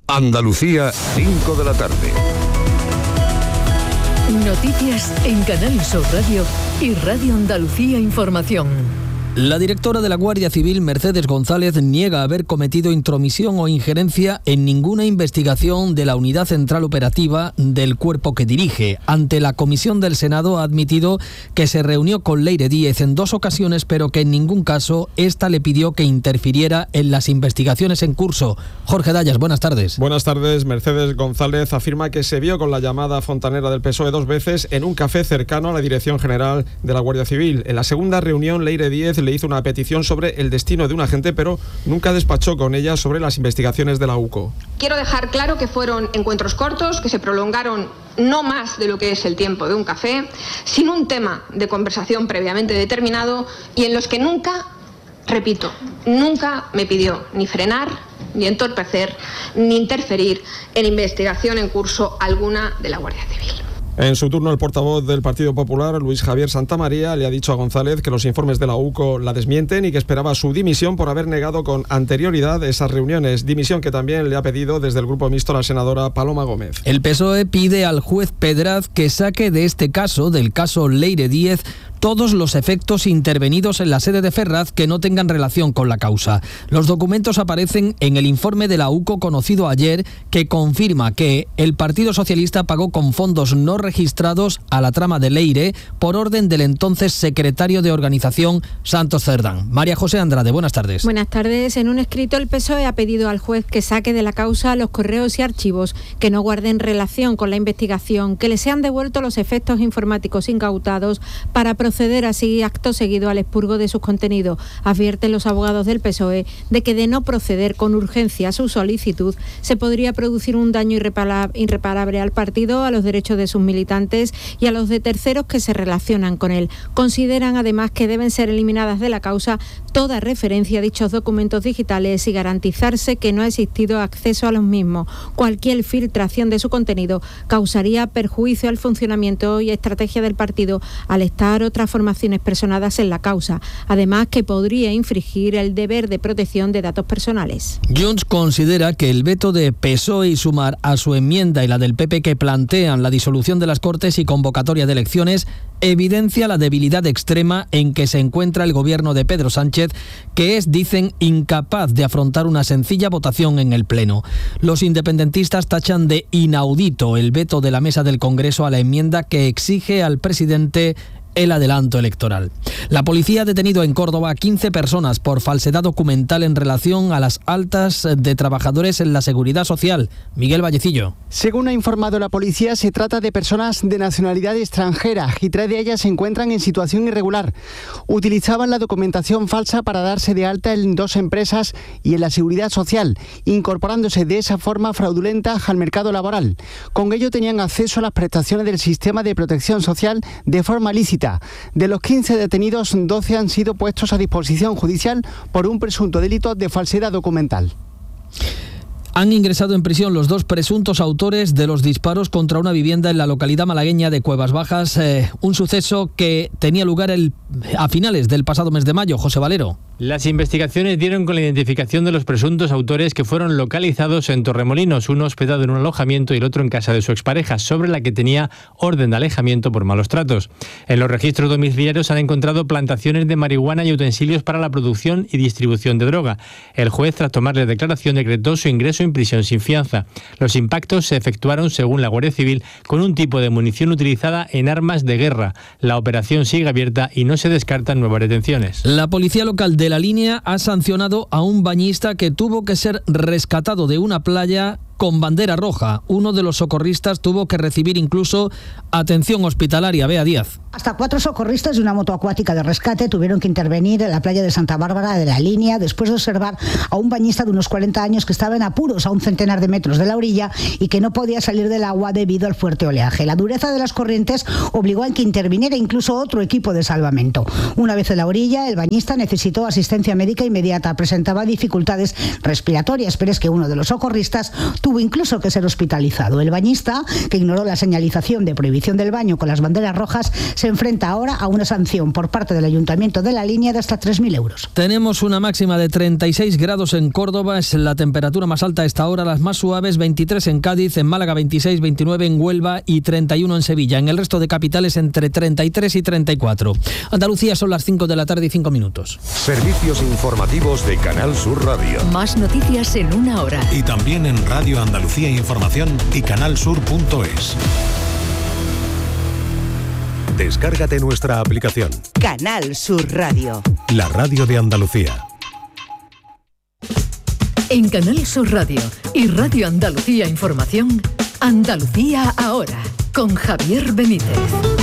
Andalucía, 5 de la tarde. Noticias en Canal Sur Radio y Radio Andalucía Información. La directora de la Guardia Civil, Mercedes González, niega haber cometido intromisión o injerencia en ninguna investigación de la Unidad Central Operativa del cuerpo que dirige. Ante la Comisión del Senado ha admitido que se reunió con Leire Díez en 2 ocasiones, pero que en ningún caso ésta le pidió que interfiriera en las investigaciones en curso. Jorge Dayas, buenas tardes. Buenas tardes. Mercedes González afirma que se vio con la llamada fontanera del PSOE 2 veces en un café cercano a la Dirección General de la Guardia Civil. En la segunda reunión, Leire Díez le hizo una petición sobre el destino de un agente, pero nunca despachó con ella sobre las investigaciones de la UCO. Quiero dejar claro que fueron encuentros cortos, que se prolongaron no más de lo que es el tiempo de un café, sin un tema de conversación previamente determinado y en los que nunca, repito, nunca me pidió ni frenar, ni entorpecer, ni interferir en investigación en curso alguna de la Guardia Civil. En su turno, el portavoz del Partido Popular, Luis Javier Santamaría, le ha dicho a González que los informes de la UCO la desmienten y que esperaba su dimisión por haber negado con anterioridad esas reuniones. Dimisión que también le ha pedido desde el Grupo Mixto la senadora Paloma Gómez. El PSOE pide al juez Pedraz que saque de este caso, del caso Leire Díez, todos los efectos intervenidos en la sede de Ferraz que no tengan relación con la causa. Los documentos aparecen en el informe de la UCO conocido ayer, que confirma que el Partido Socialista pagó con fondos no registrados a la trama de Leire por orden del entonces secretario de Organización, Santos Cerdán. María José Andrade, buenas tardes. Buenas tardes. En un escrito, el PSOE ha pedido al juez que saque de la causa los correos y archivos que no guarden relación con la investigación, que le sean devueltos los efectos informáticos incautados para proceder así acto seguido al expurgo de sus contenidos. Advierten los abogados del PSOE de que de no proceder con urgencia a su solicitud se podría producir un daño irreparable al partido, a los derechos de sus militantes y a los de terceros que se relacionan con él. Consideran además que deben ser eliminadas de la causa toda referencia a dichos documentos digitales y garantizarse que no ha existido acceso a los mismos. Cualquier filtración de su contenido causaría perjuicio al funcionamiento y estrategia del partido al estar otras formaciones personadas en la causa. Además, que podría infringir el deber de protección de datos personales. Junts considera que el veto de PSOE y Sumar a su enmienda y la del PP que plantean la disolución de las Cortes y convocatoria de elecciones evidencia la debilidad extrema en que se encuentra el gobierno de Pedro Sánchez, que es, dicen, incapaz de afrontar una sencilla votación en el Pleno. Los independentistas tachan de inaudito el veto de la mesa del Congreso a la enmienda que exige al presidente el adelanto electoral. La policía ha detenido en Córdoba a 15 personas por falsedad documental en relación a las altas de trabajadores en la Seguridad Social. Miguel Vallecillo. Según ha informado la policía, se trata de personas de nacionalidad extranjera y 3 de ellas se encuentran en situación irregular. Utilizaban la documentación falsa para darse de alta en 2 empresas y en la Seguridad Social, incorporándose de esa forma fraudulenta al mercado laboral. Con ello tenían acceso a las prestaciones del sistema de protección social de forma lícita. De los 15 detenidos, 12 han sido puestos a disposición judicial por un presunto delito de falsedad documental. Han ingresado en prisión los 2 presuntos autores de los disparos contra una vivienda en la localidad malagueña de Cuevas Bajas, un suceso que tenía lugar a finales del pasado mes de mayo. José Valero. Las investigaciones dieron con la identificación de los presuntos autores que fueron localizados en Torremolinos, uno hospedado en un alojamiento y el otro en casa de su expareja, sobre la que tenía orden de alejamiento por malos tratos. En los registros domiciliarios han encontrado plantaciones de marihuana y utensilios para la producción y distribución de droga. El juez, tras tomarle declaración, decretó su ingreso en prisión sin fianza. Los impactos se efectuaron, según la Guardia Civil, con un tipo de munición utilizada en armas de guerra. La operación sigue abierta y no se descartan nuevas detenciones. La policía local de La Línea ha sancionado a un bañista que tuvo que ser rescatado de una playa con bandera roja. Uno de los socorristas tuvo que recibir incluso atención hospitalaria. Bea Díaz. Hasta 4 socorristas de una moto acuática de rescate tuvieron que intervenir en la playa de Santa Bárbara de La Línea después de observar a un bañista de unos 40 años que estaba en apuros a un centenar de metros de la orilla y que no podía salir del agua debido al fuerte oleaje. La dureza de las corrientes obligó a que interviniera incluso otro equipo de salvamento. Una vez en la orilla, el bañista necesitó asistencia médica inmediata. Presentaba dificultades respiratorias, pero es que uno de los socorristas tuvo incluso que ser hospitalizado. El bañista, que ignoró la señalización de prohibición del baño con las banderas rojas, se enfrenta ahora a una sanción por parte del Ayuntamiento de la Línea de hasta 3.000 euros. Tenemos una máxima de 36 grados en Córdoba, es la temperatura más alta a esta hora, las más suaves 23 en Cádiz, en Málaga 26, 29 en Huelva y 31 en Sevilla. En el resto de capitales entre 33 y 34. Andalucía son las 5 de la tarde y 5 minutos. Servicios informativos de Canal Sur Radio. Más noticias en una hora. Y también en Radio Andalucía Información y canalsur.es. Descárgate nuestra aplicación. Canal Sur Radio. La radio de Andalucía. En Canal Sur Radio y Radio Andalucía Información, Andalucía ahora, con Javier Benítez.